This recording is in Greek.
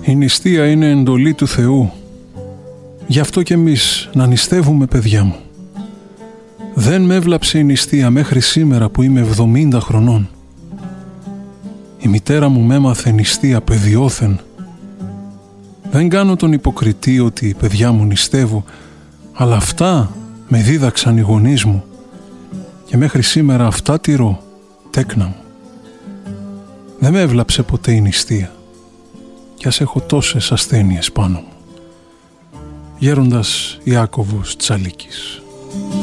Η νηστεία είναι εντολή του Θεού. Γι' αυτό κι εμείς να νηστεύουμε, παιδιά μου. Δεν με έβλαψε η νηστεία μέχρι σήμερα που είμαι 70 χρονών. Η μητέρα μου μ' έμαθε νηστεία παιδιόθεν. Δεν κάνω τον υποκριτή ότι παιδιά μου νηστεύω, αλλά αυτά με δίδαξαν οι γονείς μου και μέχρι σήμερα αυτά τηρώ, τέκνα μου. Δεν με έβλαψε ποτέ η νηστεία κι ας έχω τόσες ασθένειες πάνω μου. Γέροντας Ιάκωβος Τσαλίκης.